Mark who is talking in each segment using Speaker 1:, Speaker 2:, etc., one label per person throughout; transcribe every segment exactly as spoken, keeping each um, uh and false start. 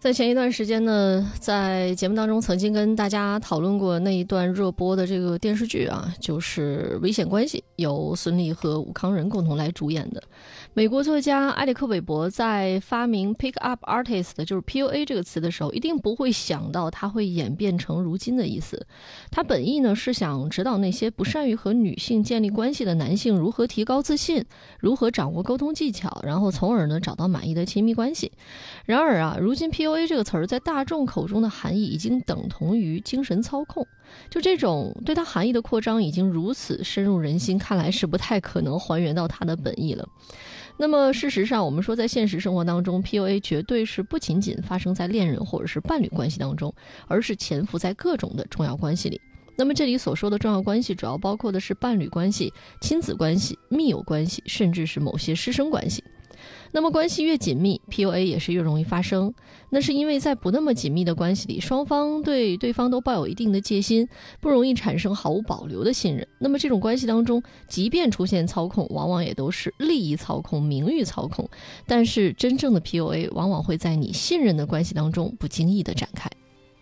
Speaker 1: 在前一段时间呢，在节目当中曾经跟大家讨论过那一段热播的这个电视剧啊，就是《危险关系》，由孙俪和武康人共同来主演的。美国作家埃里克·韦伯在发明 pick up artist 就是 P U A 这个词的时候，一定不会想到它会演变成如今的意思。他本意呢是想指导那些不善于和女性建立关系的男性如何提高自信，如何掌握沟通技巧，然后从而呢找到满意的亲密关系。然而啊，如今 P U A 这个词儿在大众口中的含义已经等同于精神操控，就这种对它含义的扩张已经如此深入人心，看来是不太可能还原到它的本意了。那么事实上，我们说在现实生活当中 P U A 绝对是不仅仅发生在恋人或者是伴侣关系当中，而是潜伏在各种的重要关系里。那么这里所说的重要关系主要包括的是伴侣关系、亲子关系、密友关系，甚至是某些师生关系。那么关系越紧密， P U A 也是越容易发生。那是因为在不那么紧密的关系里，双方对对方都抱有一定的戒心，不容易产生毫无保留的信任。那么这种关系当中，即便出现操控，往往也都是利益操控、名誉操控。但是真正的 P U A 往往会在你信任的关系当中不经意地展开。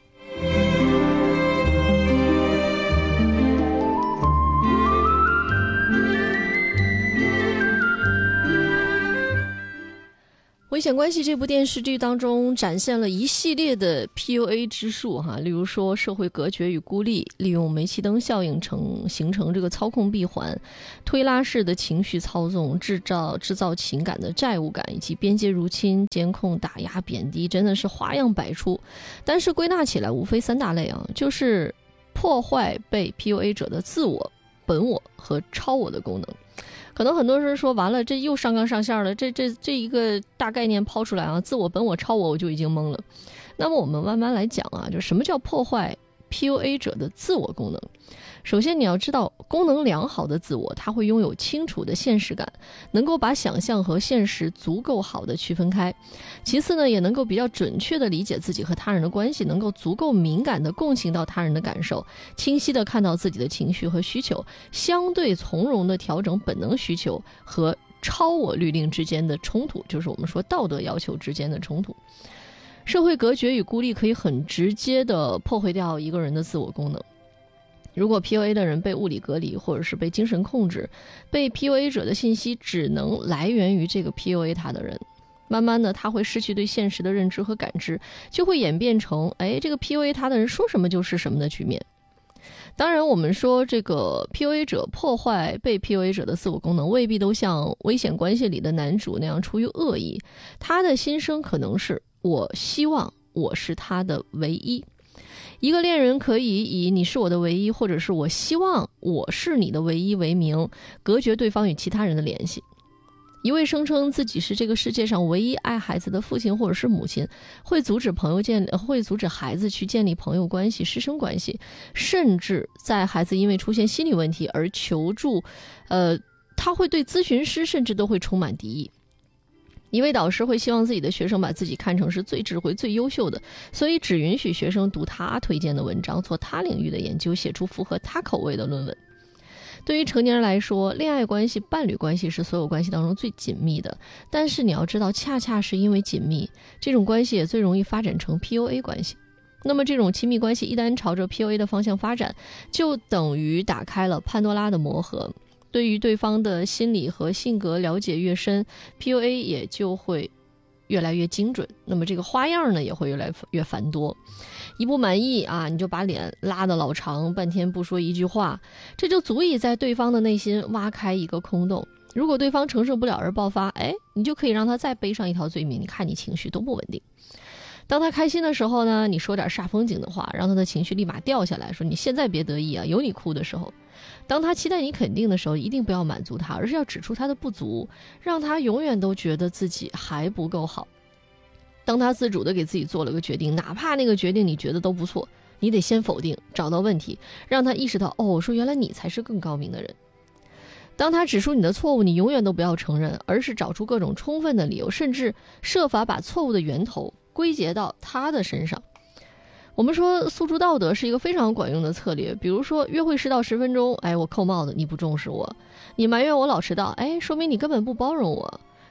Speaker 1: 危险关系这部电视剧当中展现了一系列的 P U A 之术哈，例如说社会隔绝与孤立，利用煤气灯效应成形成这个操控闭环，推拉式的情绪操纵，制造制造情感的债务感，以及边界入侵、监控、打压、贬低，真的是花样百出。但是归纳起来无非三大类啊，就是破坏被 P U A 者的自我、本我和超我的功能。可能很多人说完了，这又上纲上线了，这这这一个大概念抛出来啊，自我、本我、超我，我就已经懵了。那么我们慢慢来讲啊，就什么叫破坏 P U A 者的自我功能。首先你要知道，功能良好的自我，它会拥有清楚的现实感，能够把想象和现实足够好的区分开。其次呢，也能够比较准确的理解自己和他人的关系，能够足够敏感的共情到他人的感受，清晰的看到自己的情绪和需求，相对从容的调整本能需求和超我律令之间的冲突，就是我们说道德要求之间的冲突。社会隔绝与孤立可以很直接的破坏掉一个人的自我功能。如果 P U A 的人被物理隔离，或者是被精神控制，被 P U A 者的信息只能来源于这个 P U A 他的人，慢慢的他会失去对现实的认知和感知，就会演变成哎，这个 P U A 他的人说什么就是什么的局面。当然我们说这个 P U A 者破坏被 P U A 者的自我功能，未必都像危险关系里的男主那样出于恶意，他的心声可能是我希望我是他的唯一。一个恋人可以以你是我的唯一，或者是我希望我是你的唯一为名，隔绝对方与其他人的联系。一位声称自己是这个世界上唯一爱孩子的父亲或者是母亲，会阻止朋友建会阻止孩子去建立朋友关系、师生关系，甚至在孩子因为出现心理问题而求助，呃，他会对咨询师甚至都会充满敌意。一位导师会希望自己的学生把自己看成是最智慧、最优秀的，所以只允许学生读他推荐的文章，做他领域的研究，写出符合他口味的论文。对于成年人来说，恋爱关系、伴侣关系是所有关系当中最紧密的，但是你要知道，恰恰是因为紧密，这种关系也最容易发展成 P U A 关系。那么这种亲密关系一旦朝着 P U A 的方向发展，就等于打开了潘多拉的魔盒。对于对方的心理和性格了解越深， P U A 也就会越来越精准，那么这个花样呢也会越来越繁多。一不满意啊，你就把脸拉得老长，半天不说一句话，这就足以在对方的内心挖开一个空洞。如果对方承受不了而爆发，哎，你就可以让他再背上一条罪名，你看你情绪多不稳定。当他开心的时候呢，你说点煞风景的话，让他的情绪立马掉下来，说你现在别得意啊，有你哭的时候。当他期待你肯定的时候，一定不要满足他，而是要指出他的不足，让他永远都觉得自己还不够好。当他自主的给自己做了个决定，哪怕那个决定你觉得都不错，你得先否定，找到问题，让他意识到，哦，说原来你才是更高明的人。当他指出你的错误，你永远都不要承认，而是找出各种充分的理由，甚至设法把错误的源头归结到他的身上。我们说诉诸道德是一个非常管用的策略，比如说约会十到十分钟，哎，我扣帽子，你不重视我；你埋怨我老迟到，哎，说明你根本不包容我。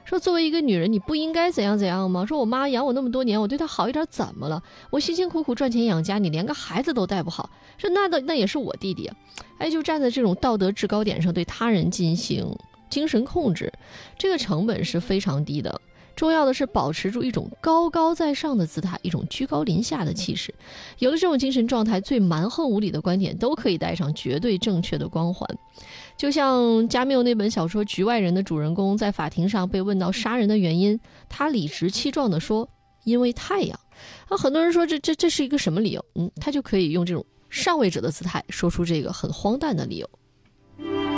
Speaker 1: 说作为一个女人，你不应该怎样怎样吗？说我妈养我那么多年，我对她好一点怎么了？我辛辛苦苦赚钱养家，你连个孩子都带不好。说那的那也是我弟弟啊，哎，就站在这种道德制高点上对他人进行精神控制，这个成本是非常低的。重要的是保持住一种高高在上的姿态，一种居高临下的气势。有了这种精神状态，最蛮横无理的观点都可以带上绝对正确的光环。就像加缪那本小说《局外人》的主人公在法庭上被问到杀人的原因，他理直气壮地说因为太阳。啊，很多人说这这这是一个什么理由？嗯，他就可以用这种上位者的姿态说出这个很荒诞的理由。